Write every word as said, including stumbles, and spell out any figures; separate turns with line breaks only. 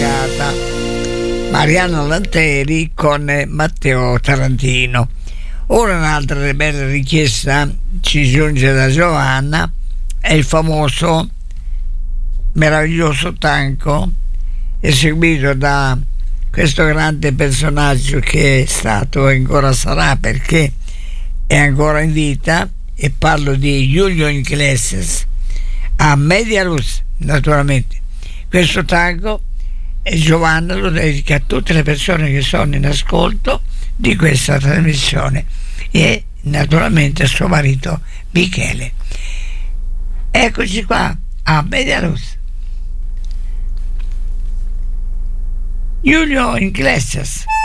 dedicata Mariana Lanteri con Matteo Tarantino. Ora un'altra bella richiesta ci giunge da Giovanna, è il famoso meraviglioso tango eseguito da questo grande personaggio che è stato e ancora sarà, perché è ancora in vita, e parlo di Julio Iglesias, a Media Luz naturalmente. Questo tango e Giovanna lo dedica a tutte le persone che sono in ascolto di questa trasmissione e naturalmente a suo marito Michele. Eccoci qua a Media Luz, Julio Iglesias.